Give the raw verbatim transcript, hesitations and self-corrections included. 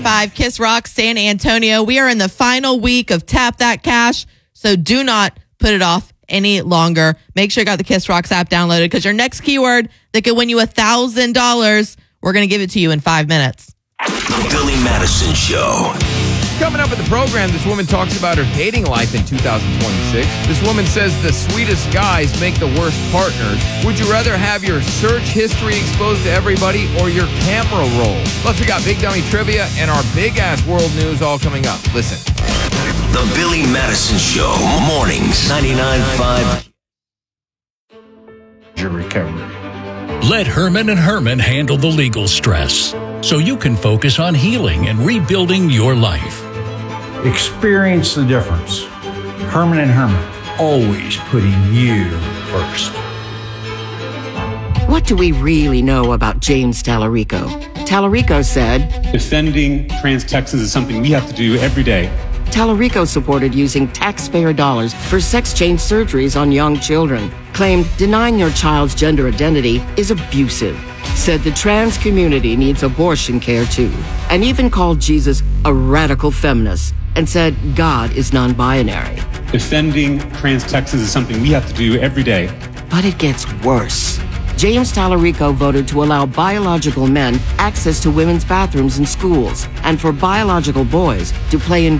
Five Kiss Rock San Antonio. We are in the final week of Tap That Cash, so do not put it off any longer. Make sure you got the Kiss Rocks app downloaded because your next keyword that could win you one thousand dollars, we're going to give it to you in five minutes. The Billy Madison Show. Coming up at the program, this woman talks about her dating life in two thousand twenty-six. This woman says the sweetest guys make the worst partners. Would you rather have your search history exposed to everybody or your camera roll? Plus, we got Big Dummy Trivia and our big-ass world news all coming up. Listen. The Billy Madison Show. Mornings, ninety-nine point five. Your recovery. Let Herman and Herman handle the legal stress so you can focus on healing and rebuilding your life. Experience the difference. Herman and Herman, always putting you first. What do we really know about James Tallarico? Tallarico said, defending trans Texans is something we have to do every day. Tallarico supported using taxpayer dollars for sex change surgeries on young children, claimed denying your child's gender identity is abusive, said the trans community needs abortion care too, and even called Jesus a radical feminist, and said God is non-binary. Defending trans Texans is something we have to do every day. But it gets worse. James Tallarico voted to allow biological men access to women's bathrooms in schools and for biological boys to play in